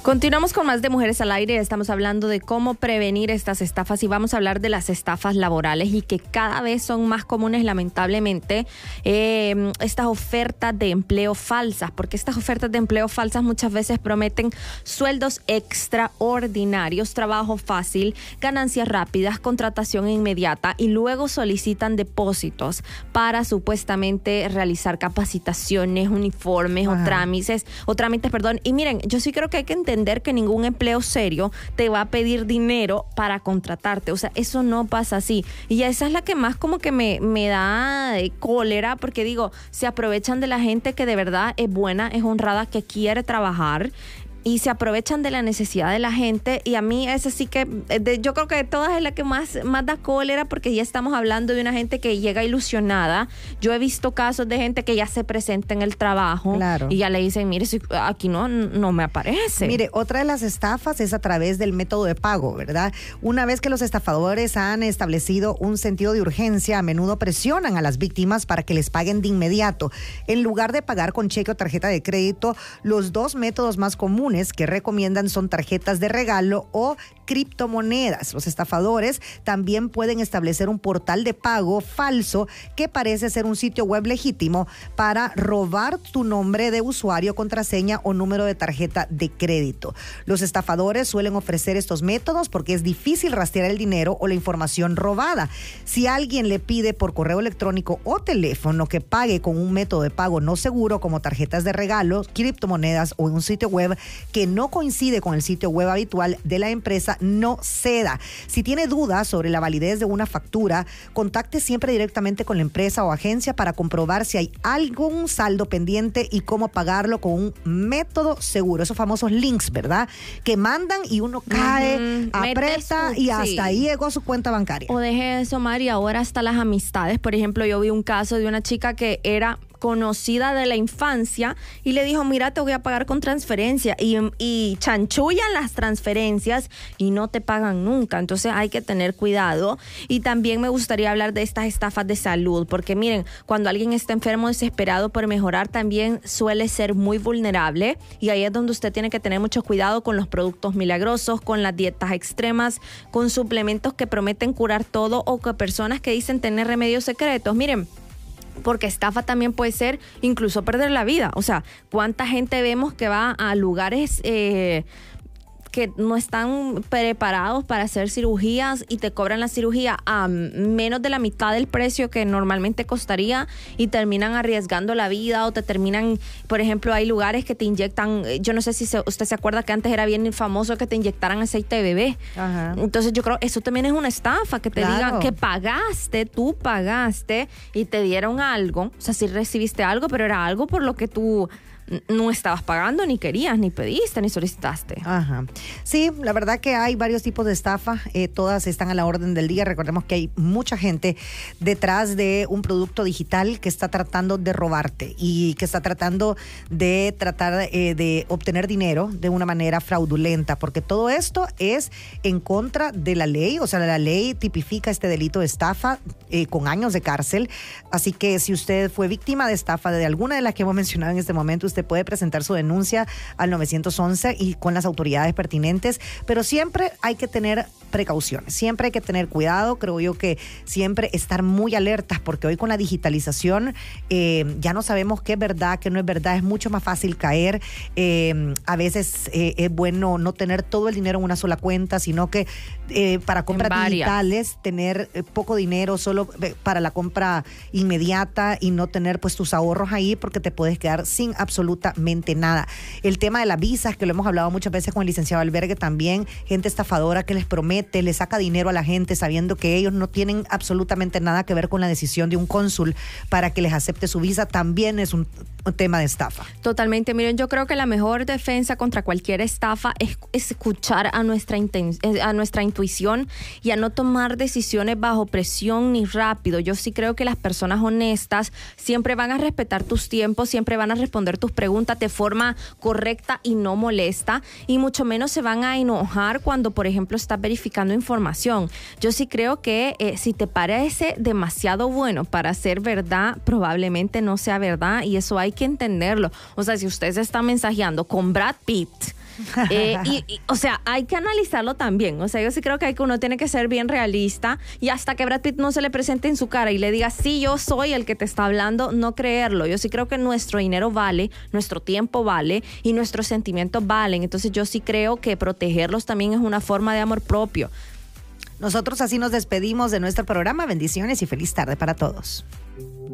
Continuamos con más de Mujeres al Aire. Estamos hablando de cómo prevenir estas estafas y vamos a hablar de las estafas laborales y que cada vez son más comunes, lamentablemente, estas ofertas de empleo falsas, porque estas ofertas de empleo falsas muchas veces prometen sueldos extraordinarios, trabajo fácil, ganancias rápidas, contratación inmediata y luego solicitan depósitos para supuestamente realizar capacitaciones, uniformes o trámites. Y miren, yo sí creo que hay que entender que ningún empleo serio te va a pedir dinero para contratarte. O sea, eso no pasa así. Y esa es la que más como que me da cólera, porque digo, se aprovechan de la gente que de verdad es buena, es honrada, que quiere trabajar, y se aprovechan de la necesidad de la gente. Y a mí ese sí que, yo creo que de todas es la que más da cólera, porque ya estamos hablando de una gente que llega ilusionada. Yo he visto casos de gente que ya se presenta en el trabajo, claro, y ya le dicen, mire, aquí no me aparece. Mire, otra de las estafas es a través del método de pago, ¿verdad? Una vez que los estafadores han establecido un sentido de urgencia, a menudo presionan a las víctimas para que les paguen de inmediato. En lugar de pagar con cheque o tarjeta de crédito, los dos métodos más comunes que recomiendan son tarjetas de regalo o criptomonedas. Los estafadores también pueden establecer un portal de pago falso que parece ser un sitio web legítimo para robar tu nombre de usuario, contraseña o número de tarjeta de crédito. Los estafadores suelen ofrecer estos métodos porque es difícil rastrear el dinero o la información robada. Si alguien le pide por correo electrónico o teléfono que pague con un método de pago no seguro como tarjetas de regalo, criptomonedas o un sitio web que no coincide con el sitio web habitual de la empresa, no ceda. Si tiene dudas sobre la validez de una factura, contacte siempre directamente con la empresa o agencia para comprobar si hay algún saldo pendiente y cómo pagarlo con un método seguro. Esos famosos links, ¿verdad? Que mandan y uno cae, aprieta y hasta ahí llegó su cuenta bancaria. O deje eso, Mari, ahora hasta las amistades. Por ejemplo, yo vi un caso de una chica que era conocida de la infancia y le dijo, mira, te voy a pagar con transferencia, y chanchullan las transferencias y no te pagan nunca. Entonces hay que tener cuidado. Y también me gustaría hablar de estas estafas de salud, porque miren, cuando alguien está enfermo, desesperado por mejorar, también suele ser muy vulnerable, y ahí es donde usted tiene que tener mucho cuidado con los productos milagrosos, con las dietas extremas, con suplementos que prometen curar todo, o con personas que dicen tener remedios secretos. Miren, porque estafa también puede ser incluso perder la vida. O sea, ¿cuánta gente vemos que va a lugares que no están preparados para hacer cirugías y te cobran la cirugía a menos de la mitad del precio que normalmente costaría y terminan arriesgando la vida, o te terminan, por ejemplo, hay lugares que te inyectan, yo no sé si usted se acuerda que antes era bien famoso que te inyectaran aceite de bebé. Ajá. Entonces yo creo eso también es una estafa, que te digan que tú pagaste y te dieron algo, o sea, sí recibiste algo, pero era algo por lo que tú no estabas pagando, ni querías, ni pediste, ni solicitaste. Ajá. Sí, la verdad que hay varios tipos de estafa, todas están a la orden del día. Recordemos que hay mucha gente detrás de un producto digital que está tratando de robarte y que está tratando de obtener dinero de una manera fraudulenta, porque todo esto es en contra de la ley. O sea, la ley tipifica este delito de estafa con años de cárcel. Así que si usted fue víctima de estafa de alguna de las que hemos mencionado en este momento, usted puede presentar su denuncia al 911 y con las autoridades pertinentes, pero siempre hay que tener precauciones, siempre hay que tener cuidado. Creo yo que siempre estar muy alertas, porque hoy con la digitalización ya no sabemos qué es verdad, qué no es verdad, es mucho más fácil caer. A veces es bueno no tener todo el dinero en una sola cuenta, sino que para compras digitales tener poco dinero solo para la compra inmediata y no tener pues tus ahorros ahí, porque te puedes quedar sin absolutamente nada. El tema de las visas, que lo hemos hablado muchas veces con el licenciado Albergue también, gente estafadora que les promete, les saca dinero a la gente sabiendo que ellos no tienen absolutamente nada que ver con la decisión de un cónsul para que les acepte su visa, también es un tema de estafa. Totalmente. Miren, yo creo que la mejor defensa contra cualquier estafa es escuchar a nuestra intuición y a no tomar decisiones bajo presión ni rápido. Yo sí creo que las personas honestas siempre van a respetar tus tiempos, siempre van a responder tus preguntas de forma correcta y no molesta, y mucho menos se van a enojar cuando, por ejemplo, estás verificando información. Yo sí creo que si te parece demasiado bueno para ser verdad, probablemente no sea verdad, y eso hay que entenderlo. O sea, si usted se está mensajeando con Brad Pitt O sea, hay que analizarlo también. O sea, yo sí creo que uno tiene que ser bien realista y hasta que Brad Pitt no se le presente en su cara y le diga, sí, yo soy el que te está hablando, no creerlo. Yo sí creo que nuestro dinero vale, nuestro tiempo vale y nuestros sentimientos valen. Entonces yo sí creo que protegerlos también es una forma de amor propio. Nosotros así nos despedimos de nuestro programa. Bendiciones y feliz tarde para todos.